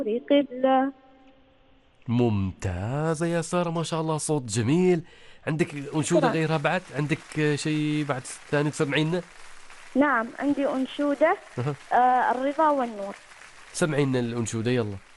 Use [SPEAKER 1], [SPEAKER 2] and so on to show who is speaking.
[SPEAKER 1] قبلة.
[SPEAKER 2] ممتازة يا سارة، ما شاء الله، صوت جميل. عندك أنشودة
[SPEAKER 1] شكرا.
[SPEAKER 2] غيرها بعد؟ عندك شيء بعد ثاني تسمعينا؟
[SPEAKER 1] نعم عندي أنشودة.
[SPEAKER 2] أها.
[SPEAKER 1] الرضا والنور.
[SPEAKER 2] سمعينا الأنشودة يلا.